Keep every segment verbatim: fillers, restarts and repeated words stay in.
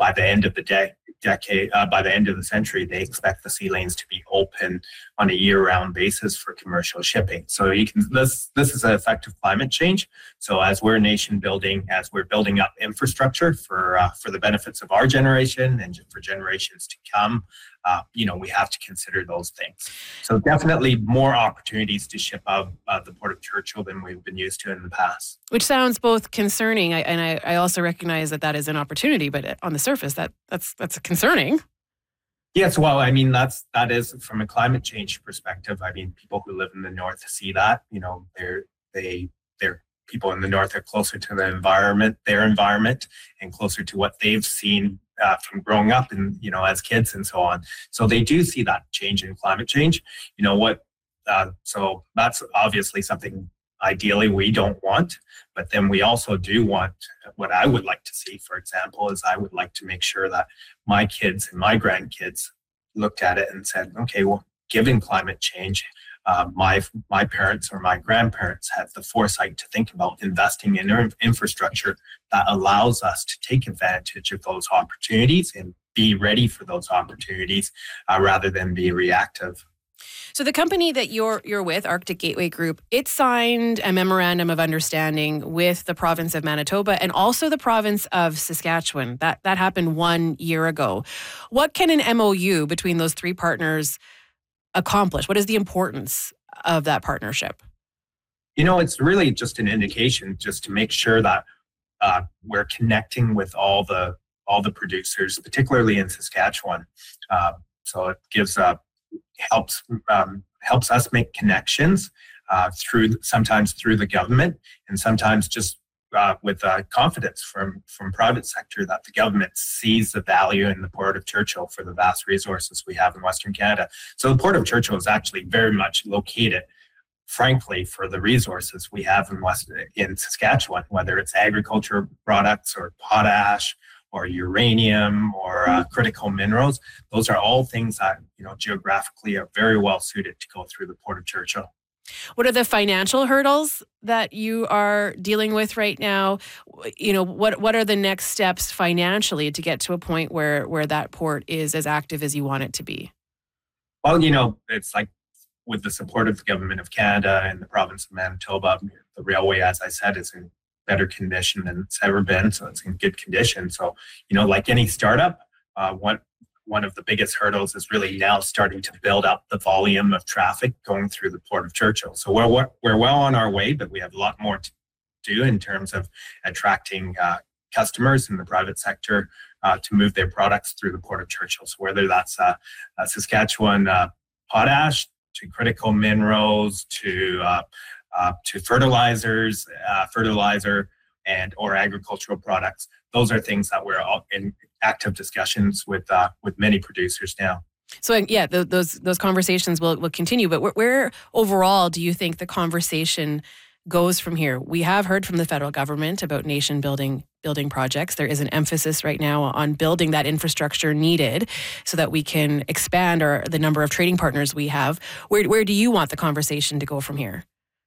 by the end of the day, decade, uh, by the end of the century, they expect the sea lanes to be open on a year-round basis for commercial shipping. So you can this this is an effective climate change. So as we're nation building, as we're building up infrastructure for uh, for the benefits of our generation and for generations to come, uh, you know, we have to consider those things. So definitely more opportunities to ship out of the Port of Churchill than we've been used to in the past. Which sounds both concerning, I, and I, I also recognize that that is an opportunity, but on the surface, that that's that's concerning. Yes, well, I mean, that's that is from a climate change perspective. I mean, people who live in the north see that. You know, they're they they're people in the north are closer to the environment, their environment, and closer to what they've seen uh, from growing up and, you know, as kids and so on. So they do see that change in climate change. You know what? Uh, so that's obviously something ideally we don't want, but then we also do want, what I would like to see, for example, is I would like to make sure that my kids and my grandkids looked at it and said, okay, well, given climate change, uh, my my parents or my grandparents had the foresight to think about investing in their infrastructure that allows us to take advantage of those opportunities and be ready for those opportunities uh, rather than be reactive. So the company that you're you're with, Arctic Gateway Group, it signed a memorandum of understanding with the province of Manitoba and also the province of Saskatchewan. That that happened one year ago. What can an M O U between those three partners accomplish? What is the importance of that partnership? You know, it's really just an indication just to make sure that uh, we're connecting with all the all the producers, particularly in Saskatchewan. Uh, so it gives a helps um, helps us make connections uh, through sometimes through the government and sometimes just uh, with uh, confidence from from private sector that the government sees the value in the Port of Churchill for the vast resources we have in Western Canada. So the Port of Churchill is actually very much located, frankly, for the resources we have in West in Saskatchewan, whether it's agriculture products or potash or uranium or uh, critical minerals. Those are all things that, you know, geographically are very well suited to go through the Port of Churchill. What are the financial hurdles that you are dealing with right now? You know, what what are the next steps financially to get to a point where where that port is as active as you want it to be? Well, you know, it's like with the support of the Government of Canada and the province of Manitoba, the railway, as I said, is in better condition than it's ever been. So it's in good condition. So, you know, like any startup, uh, one, one of the biggest hurdles is really now starting to build up the volume of traffic going through the Port of Churchill. So we're, we're, we're well on our way, but we have a lot more to do in terms of attracting uh, customers in the private sector uh, to move their products through the Port of Churchill. So whether that's uh, uh, Saskatchewan uh, potash to critical minerals to uh, Uh, to fertilizers, uh, fertilizer, and or agricultural products. Those are things that we're all in active discussions with uh, with many producers now. So yeah, th- those those conversations will will continue. But where, where overall do you think the conversation goes from here? We have heard from the federal government about nation building building projects. There is an emphasis right now on building that infrastructure needed so that we can expand our the number of trading partners we have. Where where do you want the conversation to go from here?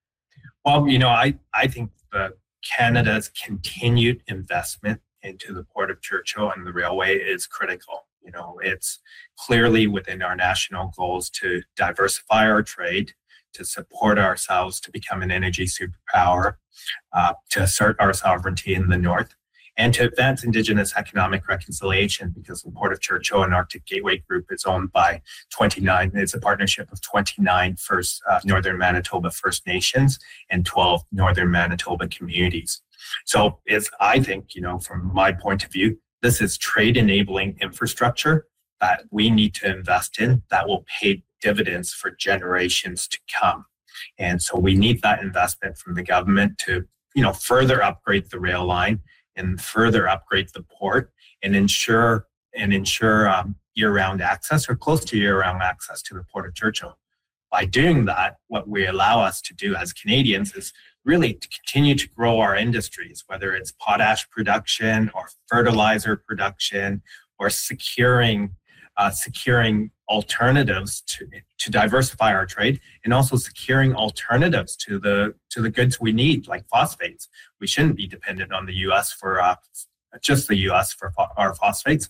Well, you know, I, I think the Canada's continued investment into the Port of Churchill and the railway is critical. You know, it's clearly within our national goals to diversify our trade, to support ourselves to become an energy superpower, uh, to assert our sovereignty in the north, and to advance Indigenous economic reconciliation, because the Port of Churchill and Arctic Gateway Group is owned by twenty-nine, it's a partnership of twenty-nine First uh, Northern Manitoba First Nations and twelve Northern Manitoba communities. So it's, I think, you know, from my point of view, this is trade enabling infrastructure that we need to invest in that will pay dividends for generations to come. And so we need that investment from the government to, you know, further upgrade the rail line and further upgrade the port and ensure and ensure um, year-round access or close to year-round access to the Port of Churchill. By doing that, what we allow us to do as Canadians is really to continue to grow our industries, whether it's potash production or fertilizer production or securing uh, securing alternatives to to diversify our trade, and also securing alternatives to the to the goods we need, like phosphates. We shouldn't be dependent on the U S for uh, just the U S for our phosphates.